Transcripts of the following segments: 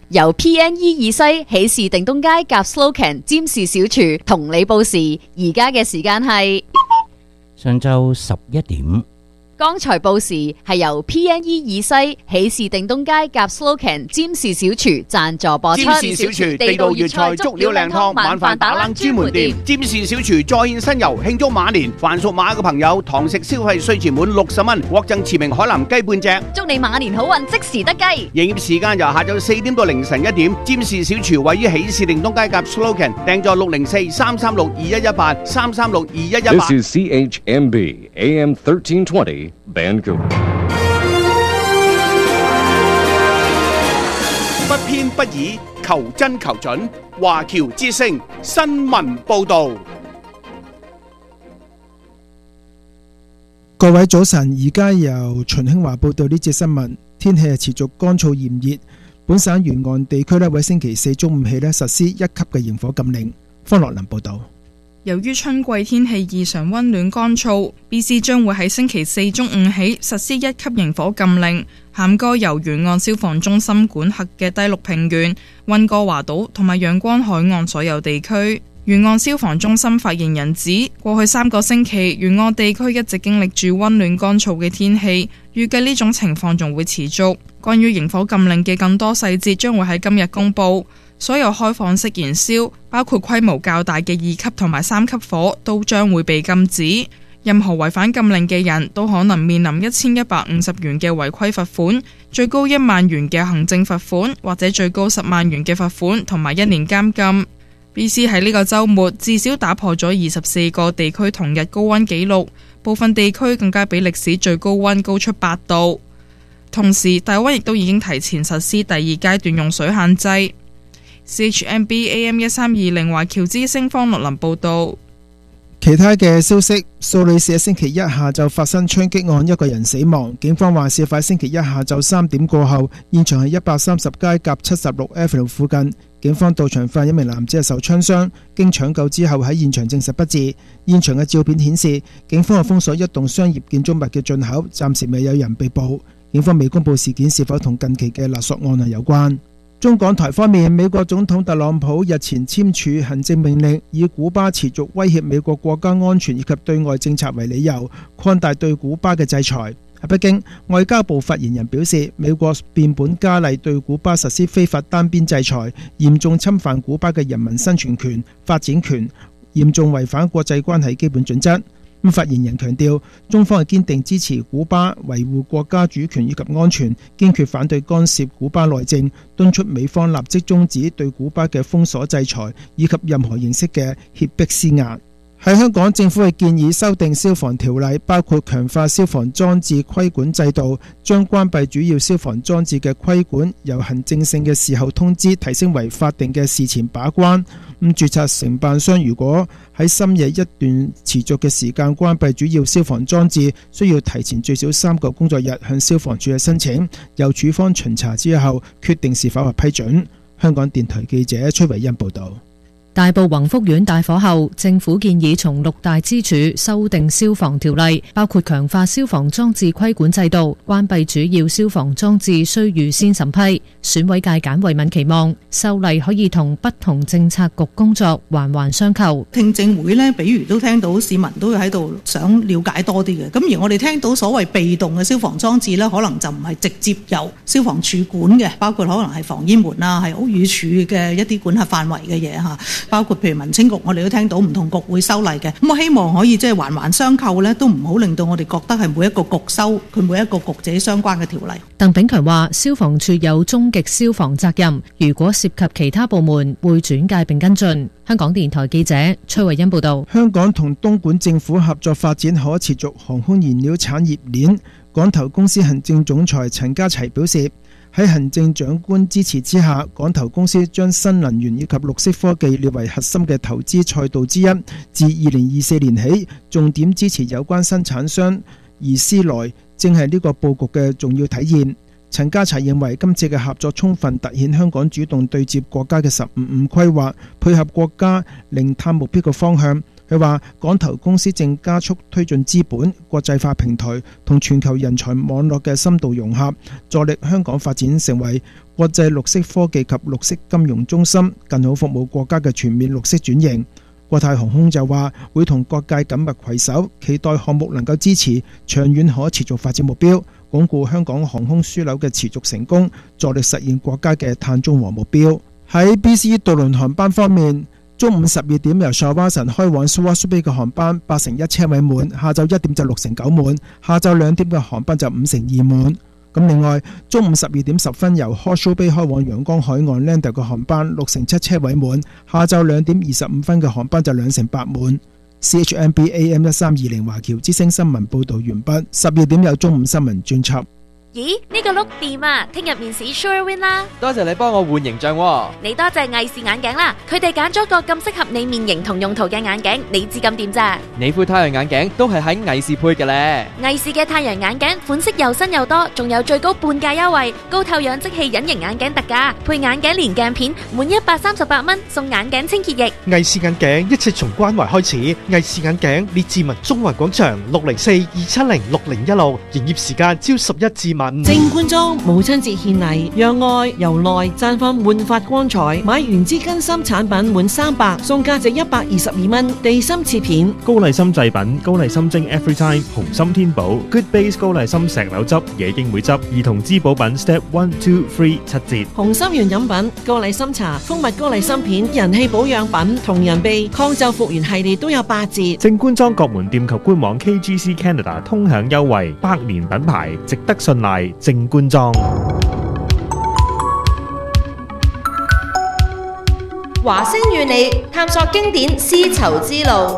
由 PNE 二西喜事定東街夾 Slocan 占士小廚同你報時，而家嘅時間係上晝11點。 剛才報時係由 PNE 二西喜事定東街夾 Slocan 占士小廚贊助播出。 占士小廚地道粵菜足料靚湯，晚飯打冷專門店。占士小廚再現新猷，慶祝馬年，凡屬馬嘅朋友，堂食消費稅前滿60蚊，獲贈馳名海南雞半隻。 祝你馬年好運，即時得雞。 營業時間由下晝4點到凌晨1點。占士小廚位於喜事定東街夾 Slocan， 訂座604-336-2118 336-2118。 This is CHMB AM 1320 Vancouver。 不偏不倚，求真求準。華僑之聲新聞報導。 各位早晨，而家由秦興華報道呢節新聞。天氣係持續乾燥炎熱，本省沿岸地區會星期4中午起實施1級嘅螢火禁令。方樂林報道。 由於春季天氣異常溫暖乾燥 ，BC 將會喺星期4中午起實施1級螢火禁令，涵蓋由沿岸消防中心管轄嘅低陸平原、溫哥華島同埋陽光海岸所有地區。沿岸消防中心發言人指，過去3個星期，沿岸地區一直經歷住溫暖乾燥嘅天氣，預計呢種情況仲會持續。關於螢火禁令嘅更多細節將會喺今日公佈。所有開放式燃燒，包括規模較大嘅2級同埋3級火，都將會被禁止。任何違反禁令嘅人都可能面臨1150元嘅違規罰款，最高1萬元嘅行政罰款，或者最高10萬元嘅罰款同埋1年監禁。BC 喺呢個週末至少打破咗24個地區同日高溫紀錄，部分地區更加比歷史最高溫高出8度。同時，大溫亦都已經提前實施第2階段用水限制。CHMB AM 1320華僑之聲方樂林報道。 其他嘅消息，蘇黎世星期一下晝發生槍擊案，1個人死亡。警方話事發星期一下晝3點過後，現場係130街夾76 Avenue 附近。警方到場發現1名男子受槍傷，經搶救之後喺現場證實不治。現場嘅照片顯示，警方封鎖一棟商業建築物嘅進口，暫時未有人被捕。警方未公布事件是否同近期嘅勒索案有關。中港台方面，美國總統特朗普日前簽署行政命令，以古巴持續威脅美國國家安全以及對外政策為理由，擴大對古巴嘅制裁。喺北京，外交部發言人表示，美國變本加厲對古巴實施非法單邊制裁，嚴重侵犯古巴嘅人民生存權、發展權，嚴重違反國際關係基本準則。發言人強調，中方係堅定支持古巴維護國家主權以及安全，堅決反對干涉古巴內政，敦促美方立即終止對古巴嘅封鎖制裁以及任何形式嘅脅迫施壓。喺香港，政府係建議修訂消防條例，包括強化消防裝置規管制度，將關閉主要消防裝置嘅規管由行政性嘅事後通知提升為法定嘅事前把關。註冊承辦商如果喺深夜一段持續嘅時間關閉主要消防裝置，需要提前最少3個工作日向消防處申請，由處方巡查之後決定是否批准。香港電台記者崔維恩報道。 大埔宏福苑大火後，政府建議從6大支柱修訂消防條例，包括強化消防裝置規管制度，關閉主要消防裝置需預先審批。選委界簡慧敏期望修例可以同不同政策局工作環環相扣。 聽證會呢，比如都聽到市民都喺度想了解多啲嘅，咁而我哋聽到所謂被動嘅消防裝置呢，可能就唔係直接由消防處管嘅，包括可能係防煙門啊，係屋宇署嘅一啲管轄範圍嘅嘢嚇。包括譬如民青局，我哋都聽到唔同局會修例嘅，咁我希望可以即係環環相扣呢，都唔好令到我哋覺得係每一個局修佢每一個局自己相關嘅條例。 鄧炳強話：消防處有終極消防責任，如果涉及其他部門，會轉介並跟進。香港電台記者崔慧欣報道。 香港同東莞政府合作發展可持續航空燃料產業鏈，港投公司行政總裁陳家齊表示，喺行政長官支持之下，港投公司將新能源以及綠色科技列為核心嘅投資賽道之一。自2024年起，重點支持有關生產商，而思來正係呢個佈局嘅重要體現。 陳家齊認為今次嘅合作充分凸顯香港主動對接國家嘅15規劃，配合國家零碳目標嘅方向。佢話港投公司正加速推進資本、國際化平台同全球人才網絡嘅深度融合，助力香港發展成為國際綠色科技及綠色金融中心，更好服務國家嘅全面綠色轉型。國泰航空就話會同各界緊密攜手，期待項目能夠支持長遠可持續發展目標，鞏固香港航空樞紐嘅持續成功，助力實現國家嘅碳中和目標。喺 BC 渡輪航班方面，中午12點由沙巴神開往 Suvarnabhumi 嘅航班81%車位滿，下晝1點就69%滿，下晝2點嘅航班就52%滿。咁另外，中午12點10分由 Hawke's Bay 開往陽江海岸 Landau 嘅航班67%車位滿，下晝2點25分嘅航班就2%滿。CHMB AM 1320華僑之聲新聞報導完畢。12點有中午新聞專輯。 咦，呢個碌掂啊！聽日面試 Sure Win 啦！ 多謝你幫我換形象喎。 你多謝藝視眼鏡啦，佢哋揀咗個咁適合你面型同用途嘅眼鏡，你知咁掂咋？ 你副太陽眼鏡都係喺藝視配嘅咧。 藝視嘅太陽眼鏡款式又新又多，仲有最高半價優惠，高透氧即棄隱形眼鏡特價，配眼鏡連鏡片，滿138蚊送眼鏡清潔液。 藝視眼鏡一切從關懷開始，藝視眼鏡列治文中環廣場604-270-6016，營業時間朝11至晚。 正官莊母親節獻禮，讓愛由內綻放煥發光彩。買原枝根芯產品滿300，送價值122蚊地心切片。 高麗參製品，高麗參精 Everytime， 紅心天寶 Good Base 高麗參石榴汁、野經莓汁，兒童滋補品 Step 1、2、3 7折。 紅心源飲品，高麗參茶、蜂蜜高麗參片、人氣保養品、同仁鼻抗皺復原系列都有8折。 正官莊各門店及官網 KGC Canada 通享優惠，100年品牌，值得信賴。正官莊。 華星與你探索經典絲綢之路。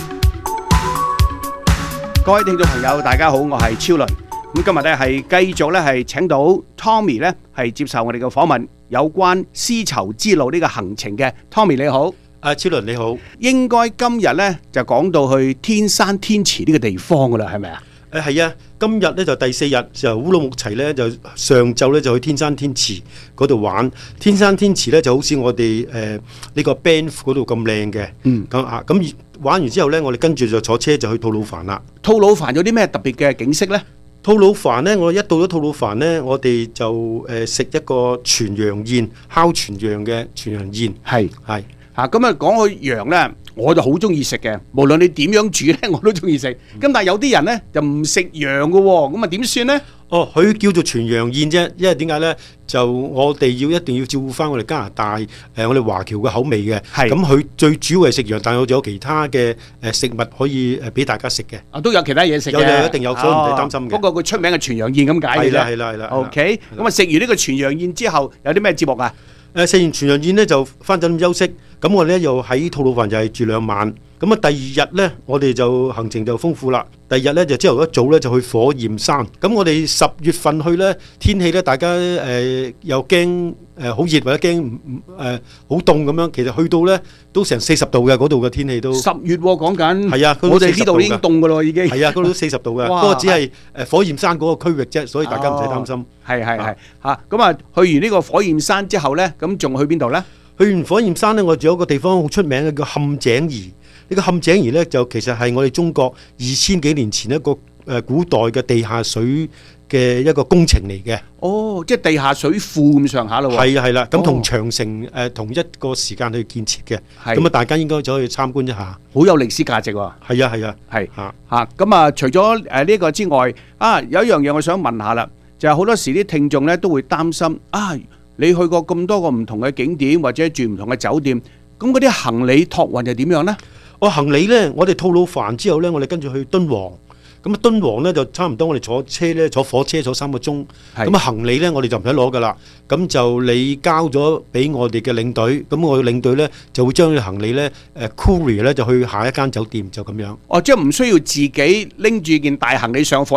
各位聽眾朋友，大家好，我係超倫。咁今日咧係繼續咧係請到 Tommy 咧係接受我哋嘅訪問，有關絲綢之路呢個行程嘅。Tommy 你好， 超倫你好。應該今日咧就講到去天山天池呢個地方噶啦，係咪啊？ 係啊，今日咧就第4日，就烏魯木齊咧就上晝咧就去天山天池嗰度玩。天山天池咧就好似我哋呢個 Banff 嗰度咁靚嘅。咁玩完之後咧，我哋跟住就坐車就去吐魯番啦。 吐魯番有啲咩特別嘅景色咧？ 吐魯番咧，我一到咗吐魯番咧，我哋就食一個全羊宴，烤全羊嘅全羊宴。 係咁啊，講起羊咧，我就好中意食嘅，無論你點樣煮咧，我都中意食。咁但係有啲人咧就唔食羊嘅喎，咁啊點算咧？ 佢叫做全羊宴啫，因為點解咧？就我哋一定要照顧翻我哋加拿大我哋華僑嘅口味嘅。咁佢最主要係食羊，但係我仲有其他嘅食物可以俾大家食嘅。 都有其他嘢食嘅。 有一定有，所以唔使擔心嘅。 不過佢出名嘅全羊宴咁解嘅啫。係啦。OK，咁啊食完呢個全羊宴之後，有啲咩節目啊？ 食完全羊宴咧就翻酒店休息。咁我哋咧又喺吐魯番就係住2晚。咁啊第2日咧，我哋就行程就豐富啦。第2日咧就朝頭一早咧就去火焰山。咁我哋10月份去咧，天氣咧大家又驚好熱或者驚好凍咁樣。其實去到咧都成40度嘅，嗰度嘅天氣都。10月講緊。係啊， 我哋呢度已經凍噶咯，已經。 係啊，嗰度都40度嘅。不過只係火焰山嗰個區域啫，所以大家唔使擔心。 係嚇。咁啊，去完呢個火焰山之後咧，咁仲去邊度咧？ 去完火焰山咧，我仲有一個地方好出名嘅叫陷井兒。呢個陷井兒咧就其實係我哋中國2000幾年前一個古代嘅地下水嘅一個工程嚟嘅。 即係地下水庫咁上下咯喎。係啦，咁同長城同一個時間去建設嘅。咁啊，大家應該就可以參觀一下， 好有歷史價值喎。 係啊。咁啊，除咗呢個之外，有一樣嘢我想問下啦，就係好多時啲聽眾咧都會擔心你去過咁多個唔同嘅景點或者住唔同嘅酒店，咁嗰啲行李託運又點樣呢？ 行李呢，我哋吐魯番之後呢，我哋跟住去敦煌。咁啊，敦煌呢就差唔多，我哋坐火車坐3個鐘。咁啊，行李呢，我哋就唔使攞噶啦。咁就你交咗俾我哋嘅領隊，咁我嘅領隊呢就會將啲行李呢courier 呢就去下一間酒店，就咁樣。 即係唔需要自己拎住件大行李上火車。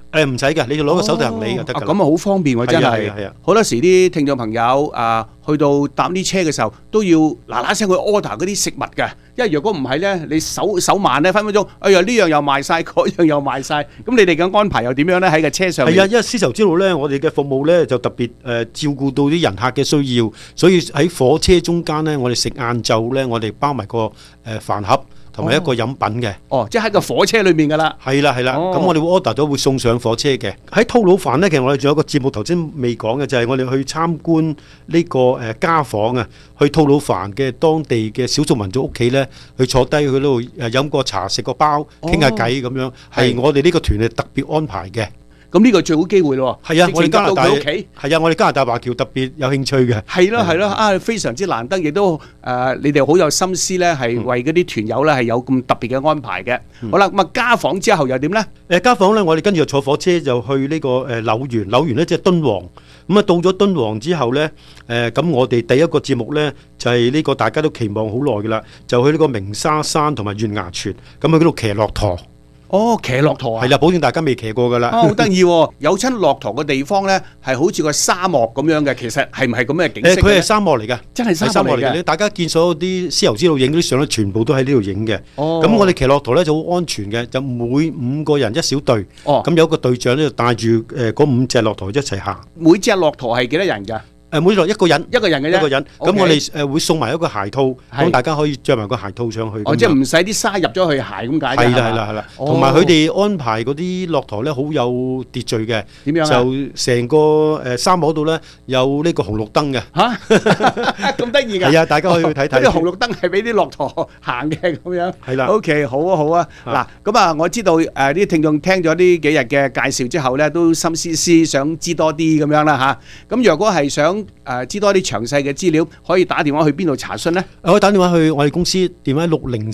唔使嘅，你就攞個手提行李就得㗎啦。 咁啊好方便喎，真係。 係啊， 好多時啲聽眾朋友去到搭啲車嘅時候，都要嗱嗱聲去 order 嗰啲食物嘅，因為如果唔係咧，你手慢咧，分分鐘，哎呀呢樣又賣晒，嗰樣又賣晒，咁你哋嘅安排又點樣咧？喺個車上面？ 係啊，因為絲綢之路咧，我哋嘅服務咧就特別照顧到啲人客嘅需要，所以喺火車中間咧，我哋食晏晝咧，我哋包埋個飯盒。同埋一個飲品嘅， 即係喺個火車裏面噶啦。 係啦，咁我哋會 order 咗會送上火車嘅。喺吐魯番呢，其實我哋仲有個節目頭先未講嘅，就係我哋去參觀呢個家訪啊，去吐魯番嘅當地嘅少數民族屋企呢，去坐低去嗰度飲個茶食個包傾下偈咁樣，係我哋呢個團係特別安排嘅。 咁呢個最好機會咯。 係啊，我哋加拿大屋企係啊，我哋加拿大華僑特別有興趣嘅。 係咯，非常之難得，亦都你哋好有心思咧，係為嗰啲團友咧係有咁特別嘅安排嘅。好啦，咁啊家訪之後又點咧？ 家訪咧，我哋跟住就坐火車就去呢個柳園，柳園咧即係敦煌。咁啊到咗敦煌之後咧，咁我哋第一個節目咧就係呢個大家都期望好耐㗎啦，就去呢個鳴沙山同埋月牙泉，咁去嗰度騎駱駝。 騎駱駝啊！ 係啦，保證大家未騎過㗎啦。 好得意喎！有親駱駝嘅地方咧，係好似個沙漠咁樣嘅。其實係唔係咁嘅景色？ 佢係沙漠嚟㗎， 真係沙漠嚟嘅。 大家見所有啲絲綢之路影嗰啲相咧，全部都喺呢度影嘅。咁我哋騎駱駝咧就好安全嘅，就每5個人一小隊。咁有個隊長咧就帶住嗰5隻駱駝一齊行。 每隻駱駝係幾多人㗎？ 每落一個人， 一個人嘅啫。 一個人，咁我哋會送埋一個鞋套，咁大家可以着埋個鞋套上去。 即係唔使啲沙入咗去鞋咁解。 係啦，同埋佢哋安排嗰啲駱駝咧好有秩序嘅。點樣啊？就成個沙漠度咧有呢個紅綠燈嘅。 嚇，咁得意㗎？ 係啊，大家可以去睇睇。 啲紅綠燈係俾啲駱駝行嘅咁樣。係啦。OK，好啊。嗱，咁啊，我知道啲聽眾聽咗呢幾日嘅介紹之後咧，都心思思想知多啲咁樣啦嚇。咁若果係想知多啲詳細嘅資料，可以打電話去邊度查詢呢？ 可以打電話去我哋公司電話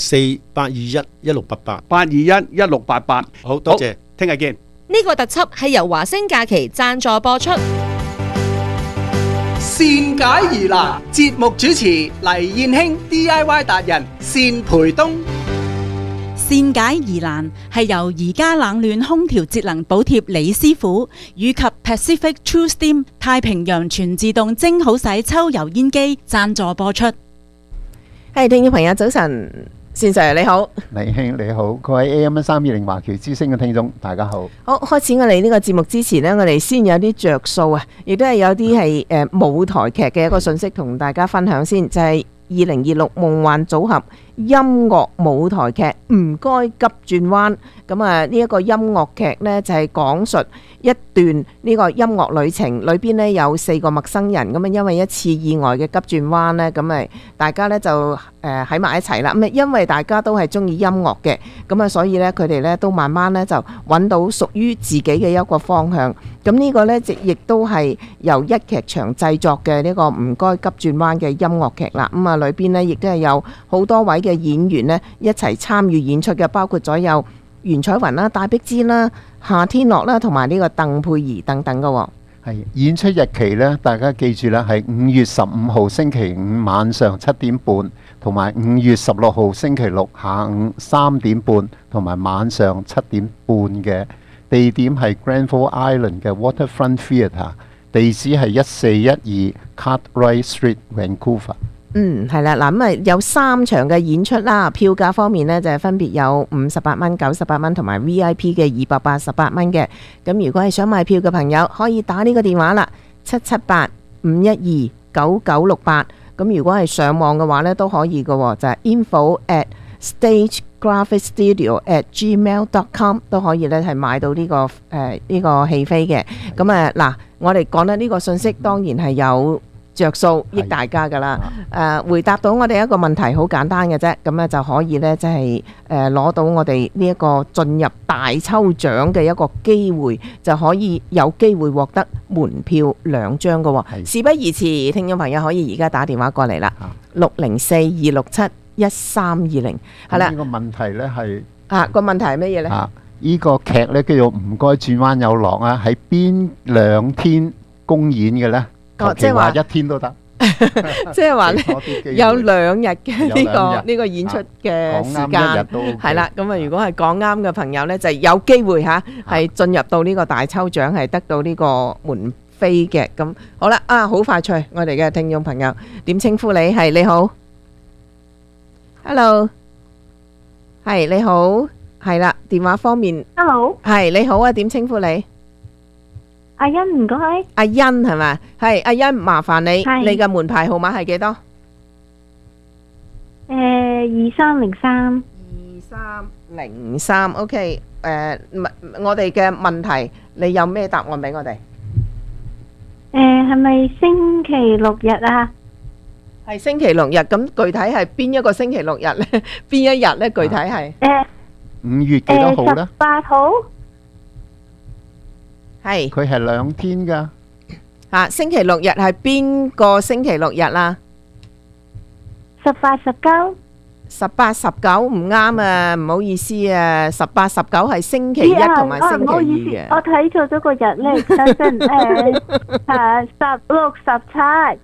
604-821-1688，821-1688。好多謝，聽日見。 呢個特輯係由華星假期贊助播出。 善解疑難，節目主持黎燕興 DIY 達人單培東。 善解疑難係由宜家冷暖空調節能補貼李師傅以及 Pacific True Steam 太平洋全自動蒸好洗抽油煙機贊助播出。 係，聽眾朋友早晨，善 Sir 你好， 黎兄你好，各位 AM320 華僑之聲嘅聽眾大家好。 好，開始我哋呢個節目之前呢，我哋先有啲着數啊，亦都係有啲係舞台劇嘅一個信息同大家分享先，就係2026夢幻組合音樂舞台劇唔該急轉彎。咁啊呢一個音樂劇呢，就係講述一段呢個音樂旅程，裏邊呢有4個陌生人，咁啊因為一次意外嘅急轉彎呢，咁咪大家呢就喺埋一齊啦。咁啊因為大家都係中意音樂嘅，咁啊所以呢，佢哋呢都慢慢呢就揾到屬於自己嘅一個方向。咁呢個呢亦都係由一劇場製作嘅呢個唔該急轉彎嘅音樂劇啦。咁啊裏邊呢亦都係有好多位嘅演員呢一齊參與演出嘅，包括咗有袁彩雲啦、戴碧芝啦、夏天樂啦，同埋呢個鄧佩儀等等嘅。 係演出日期呢，大家記住啦，係5月15號星期五晚上7點半，同埋5月16號星期六下午3點半，同埋晚上7點半嘅。地點係 Granville Island 嘅 Waterfront Theatre， 地址係1412 Cartwright Street Vancouver。 係啦，嗱咁啊有3場嘅演出啦，票價方面呢，就係分別有58蚊、98蚊同埋 VIP 嘅288蚊嘅。咁如果係想買票嘅朋友，可以打呢個電話啦，778-512-9968。咁如果係上網嘅話呢，都可以嘅，就係 info@stagegraphicstudio@gmail.com 都可以咧係買到呢個戲飛嘅。咁啊嗱，我哋講得呢個信息當然係有着數益大家噶啦。回答到我哋一個問題好簡單嘅啫，咁咧就可以咧即係攞到我哋呢一個進入大抽獎嘅一個機會，就可以有機會獲得門票2張嘅。事不宜遲，聽眾朋友可以而家打電話過嚟啦，604-267-1320。係啦。 呢個問題咧係個問題係乜嘢咧？ 呢個劇咧叫做唔該轉彎有落啊，喺邊2天公演嘅咧？即係話1天都得。 即係話咧多啲機會有2日嘅有兩日呢個演出嘅時講啱一日間都 OK， 係啦。咁啊，如果係講啱嘅朋友咧，就有機會嚇係進入到呢個大抽獎，係得到呢個門飛嘅。咁好啦，好快脆，我哋嘅聽眾朋友點稱呼你？係你好，Hello， 係你好，係啦，電話方面 Hello， 係你好啊，點稱呼你？ 阿欣唔該。 阿欣係咪？係阿欣，麻煩你， 係你嘅門牌號碼係幾多 ？2303。 23 OK， 我哋嘅問題，你有咩答案俾我哋？ 係咪星期六日啊？ 係星期六日，咁具體係邊一個星期六日呢？邊一日呢？具體係 5月幾多號呢 ？18號。 係。 佢係2天㗎。 星期六日係邊個星期六日啊 ？18、19。 18、19唔啱啊，唔好意思啊，18、19係星期一同埋星期唔好意二嘅。 思，我睇錯咗個日咧，等陣16、17。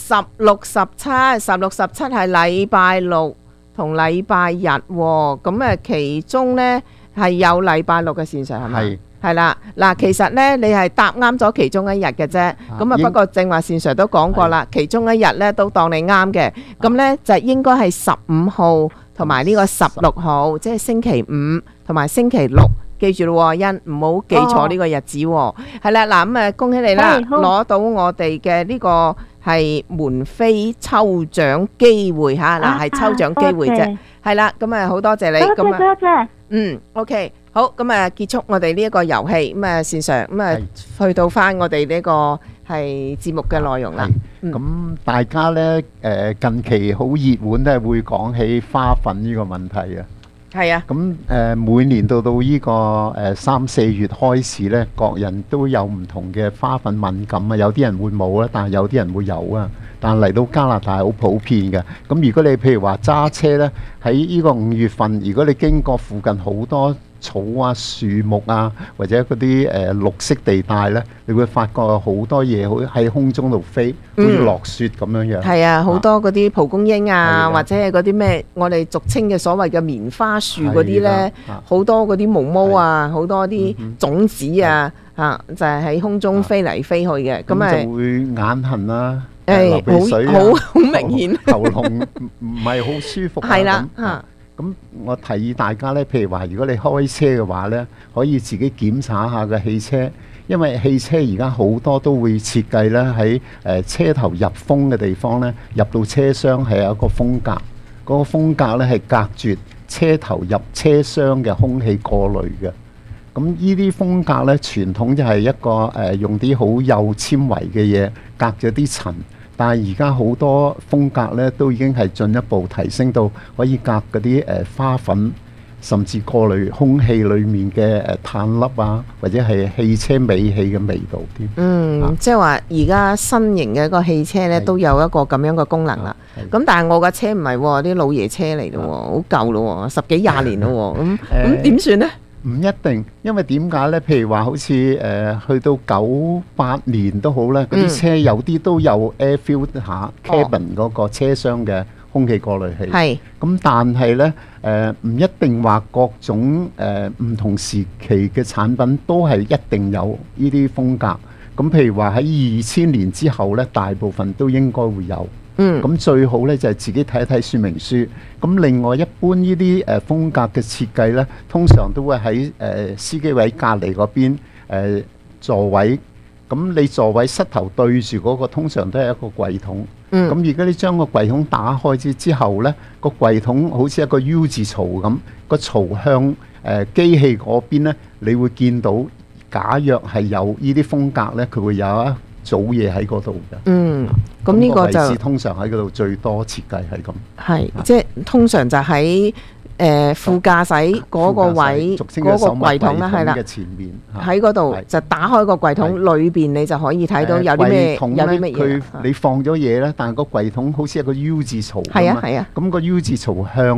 16、17係禮拜六同禮拜日喎，咁其中呢係有禮拜六嘅線上係咪？ 係。 係啦，嗱，其實呢，你係答啱咗其中一日嘅啫，咁啊不過正話線Sir都講過啦，其中一日呢都當你啱嘅，咁呢就應該係15號同埋呢個16號，即係星期5同埋星期6，記住咯，欣唔好記錯呢個日子喎。係啦，嗱咁恭喜你啦，攞到我哋嘅呢個係門飛抽獎機會嚇，嗱係抽獎機會啫，係啦，咁好多謝你， 多謝， OK。好，咁結束我哋呢一個遊戲，咁線Sir，咁去到翻我哋呢個係節目嘅內容啦。 咁大家呢近期好熱門都係會講起花粉呢個問題啊。 係啊。 咁每年到呢個3、4月開始呢，各人都有唔同嘅花粉敏感啊。有啲人會冇啦，但係有啲人會有啊。但嚟到加拿大好普遍嘅。咁如果你譬如話揸車呢，喺呢個5月份，如果你經過附近好多草啊、樹木啊，或者嗰啲綠色地帶呢，你會發覺好多嘢好喺空中度飛，好似落雪咁樣樣。 係啊，好多嗰啲蒲公英啊，或者係嗰啲咩我哋俗稱嘅所謂嘅棉花樹嗰啲呢，好多嗰啲毛毛啊，好多啲種子啊，就係喺空中飛嚟飛去嘅。 咁就會眼痕啦， 流鼻水啊， 好明顯， 喉嚨唔係好舒服啊。 係啦， 咁我提議大家呢，譬如話，如果你開車嘅話呢，可以自己檢查下個汽車，因為汽車而家好多都會設計呢喺車頭入風嘅地方呢，入到車廂係有一個風格，嗰個風格呢係隔絕車頭入車廂嘅空氣過濾嘅。咁呢啲風格呢，傳統就係一個用啲好幼纖維嘅嘢隔咗啲塵。但係而家好多風格咧，都已經係進一步提升到可以隔嗰啲花粉，甚至過濾空氣裡面嘅碳粒啊，或者係汽車尾氣嘅味道添。 即係話而家新型嘅一個汽車咧，都有一個咁樣嘅功能啦。咁但係我嘅車唔係喎，啲老爺車嚟咯喎，好舊咯喎，10幾20年咯喎，咁點算呢？ 唔一定，因為點解呢？譬如話好似去到98年都好啦，嗰啲車有啲都有 air filter cabin 嗰個車廂嘅空氣過濾器。係。咁但係呢，唔一定話各種唔同時期嘅產品都係一定有呢啲風格。咁譬如話喺2000年之後呢，大部分都應該會有。咁最好呢就係自己睇一睇說明書。咁另外一般呢啲風格嘅設計呢，通常都會喺司機位隔離嗰邊座位。咁你座位膝頭對住嗰個，通常都係一個櫃桶。咁如果你將個櫃桶打開之後呢，個櫃桶好似一個 U 字槽咁，個槽向機器嗰邊呢，你會見到假若係有呢啲風格呢，佢會有一組嘢喺嗰度嘅。咁呢個就通常喺嗰度最多設計係咁。係， 即係通常就喺副駕駛嗰個位嗰個櫃桶啦，係啦，喺嗰度就打開個櫃桶，裏邊你就可以睇到有啲咩有啲乜嘢。 你放咗嘢咧，但係個櫃桶好似一個 U 字槽。 係啊係啊。 咁個 U 字槽向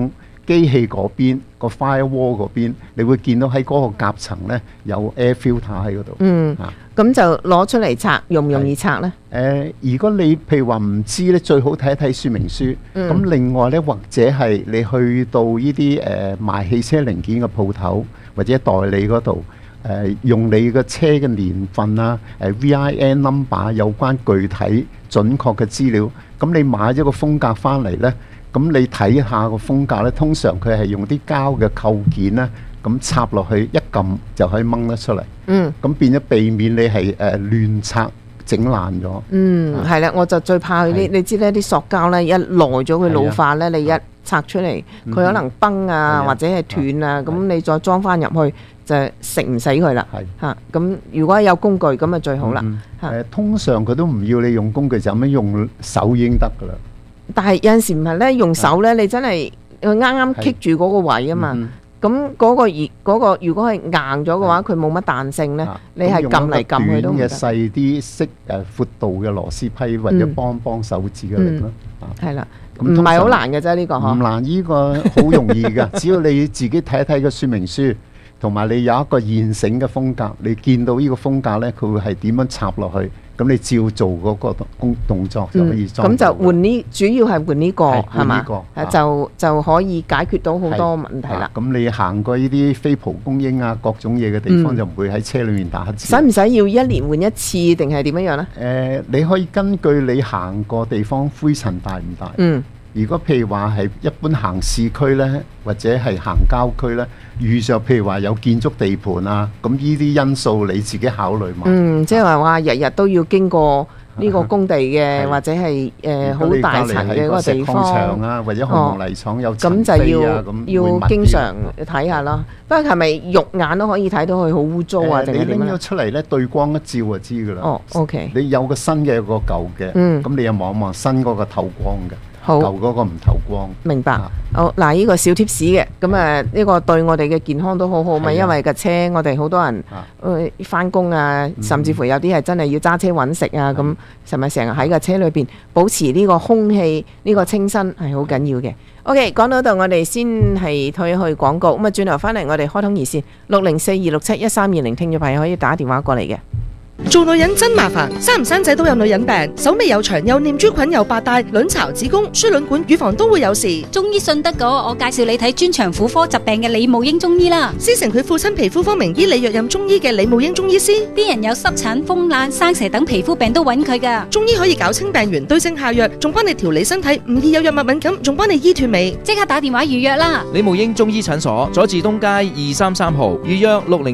機器嗰邊個 firewall 嗰邊，你會見到喺嗰個夾層呢有 air filter 喺嗰度。 咁就攞出嚟拆，容唔容易拆呢？ 如果你譬如話唔知呢，最好睇一睇說明書。咁另外呢，或者係你去到呢啲賣汽車零件嘅鋪頭或者代理嗰度。用你個車嘅年份啊，VIN number 有關具體準確嘅資料，咁你買咗個風格翻嚟呢，咁你睇下個風格呢，通常佢係用啲膠嘅構件呢，咁插落去一撳就可以掹得出嚟。咁變咗避免你係亂拆整爛咗。 係啦，我就最怕佢啲，你知呢啲塑膠呢，一耐咗佢老化呢，你一拆出嚟，佢可能崩啊，或者係斷啊，咁你再裝翻入去。就食唔死佢啦，嚇咁如果有工具咁啊最好啦。 通常佢都唔要你用工具，就咁樣用手已經得噶啦。 但係有陣時唔係咧，用手咧，你真係佢啱啱棘住嗰個位啊嘛。咁嗰個如果係硬咗嘅話，佢冇乜彈性咧，你係撳嚟撳去都唔得。 用一個短嘅細啲適闊度嘅螺絲批，或者幫手指嘅力咯。 係啦，唔係好難嘅啫呢個嗬。 唔難，呢個好容易㗎，只要你自己睇一睇個說明書。同埋你有一個現成嘅風格，你見到呢個風格呢，佢會係點樣插落去，咁你照做嗰個動作就可以裝。 咁就換呢，主要係換呢個係嘛？就可以解決到好多問題啦。 咁你行過呢啲非蒲公英啊，各種嘢嘅地方就唔會喺車裏面打字。 使唔使要一年換一次定係點樣呢？ 你可以根據你行過地方灰塵大唔大？如果譬如話係一般行市區呢，或者係行郊區呢，遇上譬如話有建築地盤啊，咁呢啲因素你自己考慮嘛。 即係話日日都要經過呢個工地嘅，或者係好大層嘅嗰個地方。 石礦場啊，或者紅木泥廠有塵咁飛啊， 要經常睇下啦。不過係咪肉眼都可以睇到佢好污糟啊？定係點啊？ 你拎咗出嚟呢，對光一照就知㗎啦。 OK。 你有個新嘅，有個舊嘅，咁你又望一望新嗰個透光嘅。舊嗰個唔透光， 明白。好嗱，呢個小貼士嘅，咁呢個對我哋嘅健康都好好嘛，因為架車我哋好多人返工啊，甚至乎有啲係真係要揸車揾食啊，咁係咪成日喺架車裏邊保持呢個空氣呢個清新係好緊要嘅。OK， 講到度我哋先係退去廣告，咁轉頭返嚟我哋開通熱線604-267-1320，聽眾朋友可以打電話過嚟嘅。 做女人真麻煩，生唔生仔都有女人病，手尾又長，又念珠菌，又白帶，卵巢、子宮、輸卵管、乳房都會有事。 中醫信得過，我介紹你睇專長婦科疾病嘅李慕英中醫啦。 師承佢父親皮膚科名醫李若任中醫嘅李慕英中醫師， 啲人有濕疹、風癩、生蛇等皮膚病都揾佢噶。 中醫可以搞清病源，對症下藥，仲幫你調理身體，唔易有藥物敏感，仲幫你醫斷尾。 即刻打電話預約啦！ 李慕英中醫診所，佐治東街233號，預約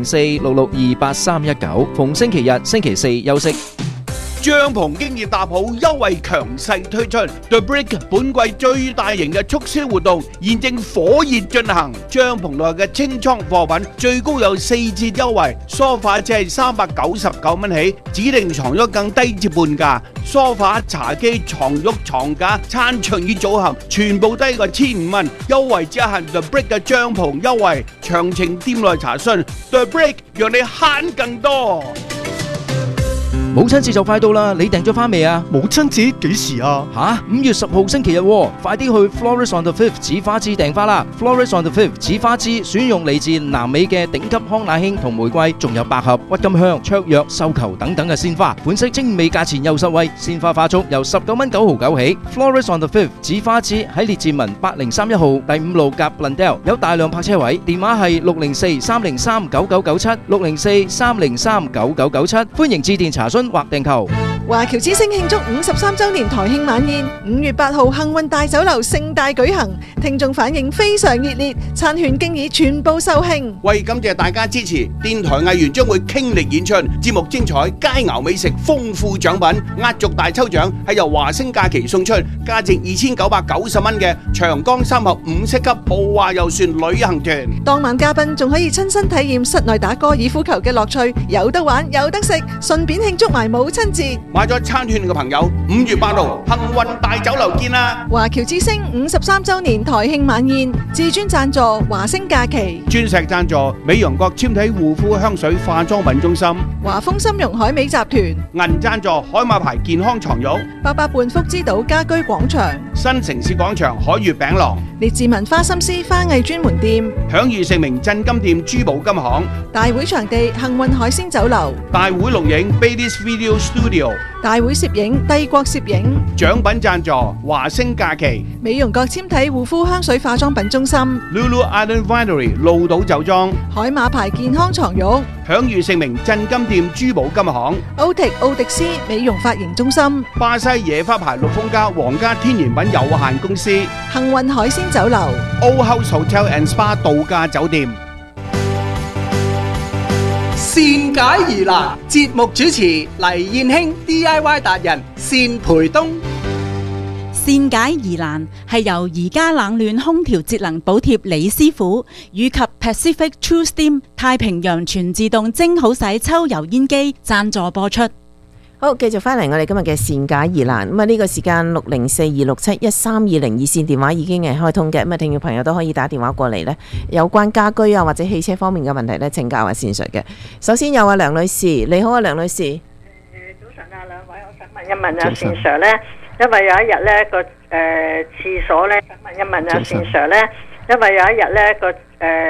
604-662-8319，逢星期日、星期四休息。 帳篷經已搭好，優惠強勢推出 The Brick 本季最大型嘅促銷活動，現正火熱進行。帳篷內嘅清倉貨品最高有4折優惠，梳化只係399蚊起，指定床褥更低至半價。梳化、茶几、床褥、床架、餐桌椅組合全部低過1500蚊，優惠只限 The Brick 嘅帳篷優惠，詳情店內查詢。The Brick 讓你慳更多。 母親節就快到啦，你訂咗花未啊？ 母親節幾時啊？ 吓，5月10號星期日，快啲去 Florist on the Fifth 紫花枝訂花啦 ！Florist on the Fifth 紫花枝選用嚟自南美嘅頂級康乃馨同玫瑰，仲有百合、鬱金香、芍藥、繡球等等嘅鮮花，款式精美，價錢又實惠，鮮花花束由19蚊9毫9起。Florist on the Fifth 紫花枝喺列治文8031號第5路夾 Blundell， 有大量泊車位，電話係604-303-9997 604-303-9997，歡迎致電查詢或訂購。 華僑之星慶祝53周年台慶晚宴，5月8號幸運大酒樓盛大舉行，聽眾反應非常熱烈，餐券經已全部售罄。 為感謝大家支持，電台藝員將會傾力演出，節目精彩，佳肴美食，豐富獎品，壓軸大抽獎係由華星假期送出，價值2990蚊嘅長江3峽5星級豪華遊船旅行團。 當晚嘉賓仲可以親身體驗室內打高爾夫球嘅樂趣，有得玩有得食，順便慶祝埋母親節。 買咗餐券嘅朋友，5月8號幸運大酒樓見啦！ 華僑之星53週年台慶晚宴，至尊贊助華星假期， 鑽石贊助美容國纖體護膚香水化妝品中心， 華豐金融海味集團， 銀贊助海馬牌健康床褥 88半福之島家居廣場， 新城市廣場海悅餅廊， 列治文花心思花藝專門店， 享譽盛名鎮金店珠寶金行， 大會場地幸運海鮮酒樓， 大會錄影 Bailey's Video Studio， 大會攝影帝國攝影， 獎品贊助華星假期， 美容國纖體護膚香水化妝品中心， Lulu Island Winery 鹿島酒莊， 海馬牌健康床褥， 享譽盛名鎮金店珠寶金行， 奧迪斯美容髮型中心， 巴西野花牌綠豐家皇家天然品有限公司， 幸運海鮮酒樓， Old House Hotel and Spa 度假酒店。 善解疑難，節目主持黎燕卿 DIY 達人單培東。 善解疑難係由宜家冷暖空調節能補貼李師傅以及 Pacific True Steam 太平洋全自動蒸好洗抽油煙機贊助播出。 好，繼續翻嚟我哋今日嘅善解疑難。咁啊呢個時間60426713202線電話已經係開通嘅，咁啊聽眾朋友都可以打電話過嚟呢，有關家居啊或者汽車方面嘅問題呢，請教下善 Sir 嘅。首先有梁女士，你好啊梁女士。 早晨啊兩位，我想問一問啊善 Sir 呢，因為有一日呢個廁所呢，想問一問啊善 Sir 呢，因為有一日呢個